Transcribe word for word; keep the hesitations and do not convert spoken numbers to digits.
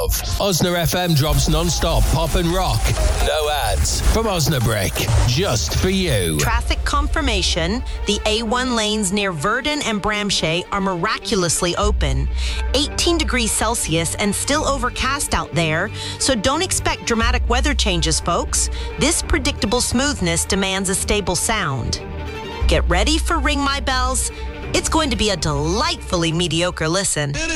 of. Osna F M drops non-stop pop and rock. No ads. From Osnabrick. Just for you. Traffic confirmation. The A one lanes near Verdun and Bramshay are miraculously open. eighteen degrees Celsius and still overcast out there, so don't expect dramatic weather changes, folks. This predictable smoothness demands a stable sound. Get ready for Ring My Bells. It's going to be a delightfully mediocre listen.